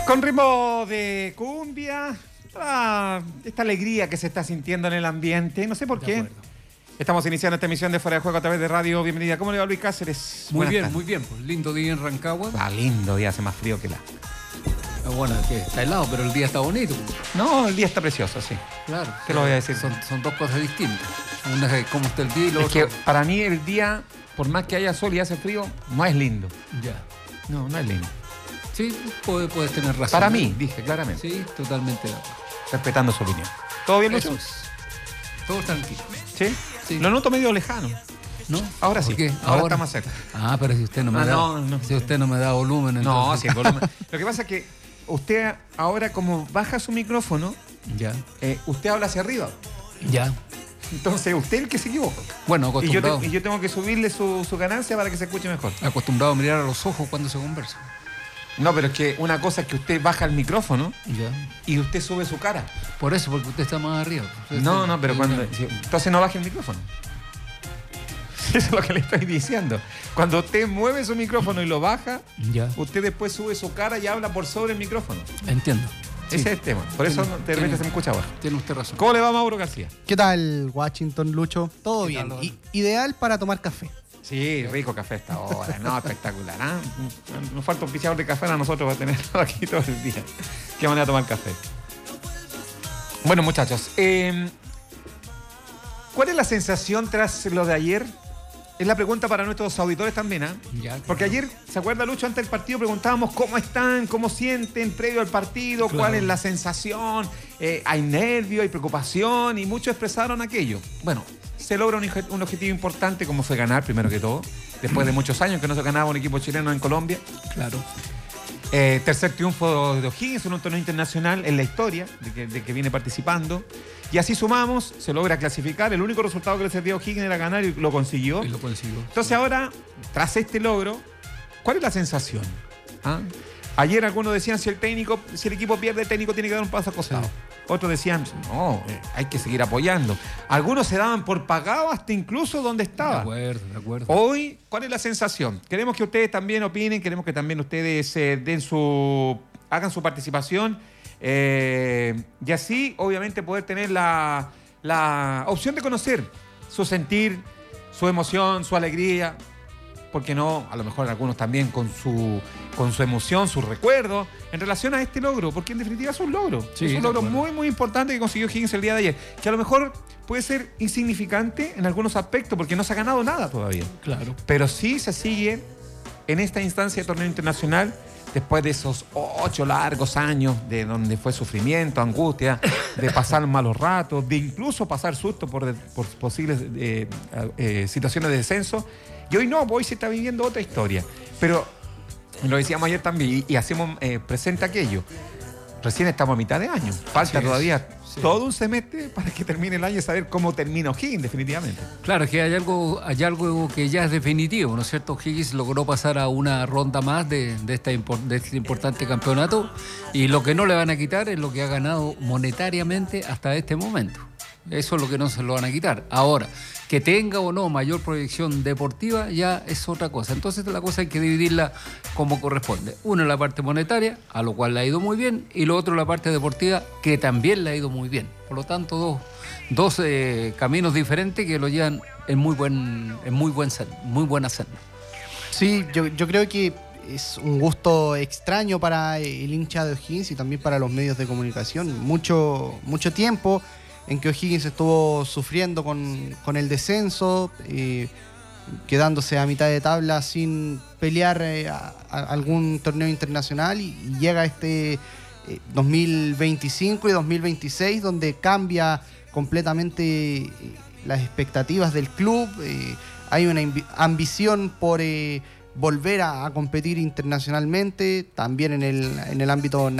Con ritmo de cumbia, esta alegría que se está sintiendo en el ambiente, no sé por qué. Estamos iniciando esta emisión de Fuera de Juego a través de radio. Bienvenida. ¿Cómo le va, Luis Cáceres? Muy bien, muy bien. Pues, lindo día en Rancagua. Lindo día, hace más frío que la... Bueno, que está helado, pero el día está bonito. No, el día está precioso, sí. Claro. ¿Qué lo voy a decir? Son dos cosas distintas. Una es cómo está el día y lo es otro... que para mí el día, por más que haya sol y hace frío, no es lindo. Ya. No es lindo. Sí, puedes tener razón. Para mí, dije claramente. Sí, totalmente. Respetando su opinión. ¿Todo bien, Lucho? Todo tranquilo. ¿Sí? Sí. Lo noto medio lejano. ¿No? Ahora sí. ¿Por qué? Ahora está más cerca. Pero si usted no me da... Si usted no me da volumen, entonces... No, sí, el volumen. Lo que pasa es que usted ahora, como baja su micrófono, ya. Usted habla hacia arriba. Ya. Entonces, usted es el que se equivoca. Bueno, acostumbrado. Y yo tengo que subirle su ganancia para que se escuche mejor. Acostumbrado a mirar a los ojos cuando se conversa. No, pero es que una cosa es que usted baja el micrófono y usted sube su cara. Por eso, porque usted está más arriba. No, pero cuando... Entonces no baje el micrófono. Eso es lo que le estoy diciendo. Cuando usted mueve su micrófono y lo baja, usted después sube su cara y habla por sobre el micrófono. Entiendo. Ese es el tema. Por eso de repente se me escucha abajo. Tiene usted razón. ¿Cómo le va, Mauro García? ¿Qué tal, Washington, Lucho? Todo bien. Ideal para tomar café. Sí, rico café esta hora. No, espectacular. Nos falta un pichador de café a nosotros para tenerlo aquí todo el día. Qué manera de tomar café. Bueno, muchachos. ¿Cuál es la sensación tras lo de ayer? Es la pregunta para nuestros auditores también, Porque ayer, ¿se acuerda, Lucho? Antes del partido preguntábamos cómo están, cómo sienten previo al partido, cuál es la sensación, hay nervio, hay preocupación, y muchos expresaron aquello. Bueno, se logra un objetivo importante, como fue ganar, primero que todo, después de muchos años que no se ganaba un equipo chileno en Colombia. Claro. Tercer triunfo de O'Higgins en un torneo internacional en la historia de que viene participando. Y así sumamos, se logra clasificar. El único resultado que le servía a O'Higgins era ganar y lo consiguió. Entonces ahora, tras este logro, ¿cuál es la sensación? Ayer algunos decían, si el equipo pierde, el técnico tiene que dar un paso a costado. Sí. Otros decían, no, hay que seguir apoyando. Algunos se daban por pagado hasta incluso donde estaba. De acuerdo. Hoy, ¿cuál es la sensación? Queremos que ustedes también opinen, queremos que también ustedes hagan su participación y así, obviamente, poder tener la opción de conocer su sentir, su emoción, su alegría. ¿Por qué no? A lo mejor algunos también con su emoción, su recuerdo en relación a este logro, porque en definitiva es un logro. Sí, es un logro muy, muy importante que consiguió Higgins el día de ayer, que a lo mejor puede ser insignificante en algunos aspectos, porque no se ha ganado nada todavía. Claro. Pero sí se sigue en esta instancia de torneo internacional, después de esos 8 largos años de donde fue sufrimiento, angustia, de pasar malos ratos, de incluso pasar susto por posibles situaciones de descenso. Y hoy se está viviendo otra historia. Pero lo decíamos ayer también y hacemos presente aquello. Recién estamos a mitad de año. Falta todavía todo un semestre para que termine el año y saber cómo termina O'Higgins, definitivamente. Claro, que hay algo que ya es definitivo, ¿no es cierto? O'Higgins logró pasar a una ronda más de este importante campeonato, y lo que no le van a quitar es lo que ha ganado monetariamente hasta este momento. Eso es lo que no se lo van a quitar. Ahora, que tenga o no mayor proyección deportiva ya es otra cosa. Entonces la cosa hay que dividirla como corresponde. Una, la parte monetaria, a lo cual le ha ido muy bien, y lo otro, la parte deportiva, que también le ha ido muy bien. Por lo tanto, dos caminos diferentes que lo llevan en muy buena senda. Sí, yo creo que es un gusto extraño para el hincha de O'Higgins y también para los medios de comunicación. Mucho tiempo en que O'Higgins estuvo sufriendo con el descenso, quedándose a mitad de tabla sin pelear a algún torneo internacional, y llega este 2025 y 2026 donde cambia completamente las expectativas del club. Hay una ambición por volver a competir internacionalmente, también en el ámbito